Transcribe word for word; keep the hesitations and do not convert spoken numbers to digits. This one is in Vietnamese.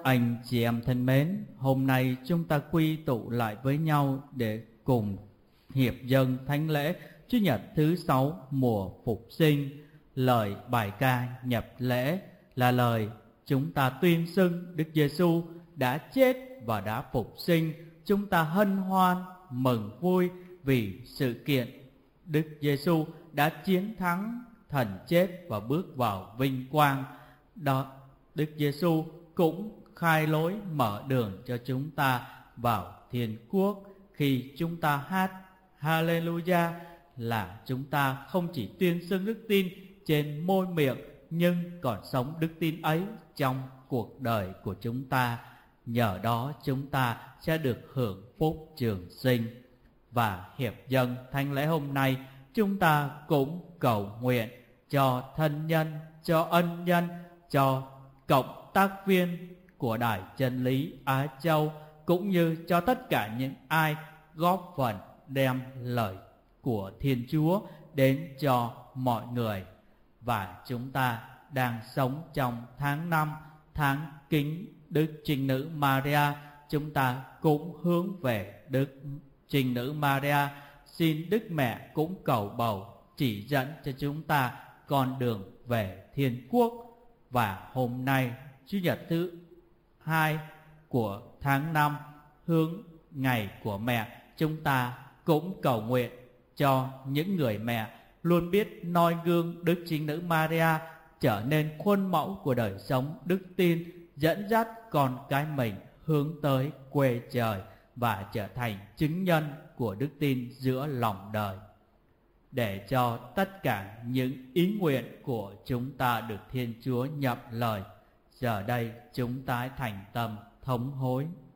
Anh chị em thân mến, hôm nay chúng ta quy tụ lại với nhau để cùng hiệp dâng thánh lễ Chủ nhật thứ sáu mùa phục sinh. Lời bài ca nhập lễ là lời chúng ta tuyên xưng Đức Giêsu đã chết và đã phục sinh. Chúng ta hân hoan mừng vui vì sự kiện Đức Giêsu đã chiến thắng thần chết và bước vào vinh quang. Đó, Đức Giêsu cũng khai lối mở đường cho chúng ta vào thiên quốc. Khi chúng ta hát Hallelujah là chúng ta không chỉ tuyên xưng đức tin trên môi miệng, nhưng còn sống đức tin ấy trong cuộc đời của chúng ta. Nhờ đó chúng ta sẽ được hưởng phúc trường sinh. Và hiệp dâng thánh lễ hôm nay, chúng ta cũng cầu nguyện cho thân nhân, cho ân nhân, cho cộng tác viên của Đài Chân Lý Á Châu, cũng như cho tất cả những ai góp phần đem lời của Thiên Chúa đến cho mọi người. Và chúng ta đang sống trong tháng năm, tháng kính Đức Trinh Nữ Maria. Chúng ta cũng hướng về Đức Trinh Nữ Maria, xin Đức Mẹ cũng cầu bầu chỉ dẫn cho chúng ta con đường về thiên quốc. Và hôm nay, Chủ nhật thứ hai của tháng năm, hướng ngày của mẹ, chúng ta cũng cầu nguyện cho những người mẹ luôn biết noi gương Đức Trinh Nữ Maria, trở nên khuôn mẫu của đời sống đức tin, dẫn dắt con cái mình hướng tới quê trời và trở thành chứng nhân của đức tin giữa lòng đời. Để cho tất cả những ý nguyện của chúng ta được Thiên Chúa nhậm lời, giờ đây chúng ta thành tâm thống hối.